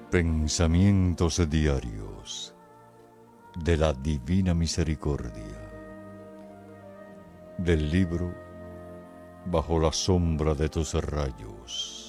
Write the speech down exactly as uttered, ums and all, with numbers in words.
Pensamientos diarios de la Divina Misericordia, del libro Bajo la sombra de tus rayos,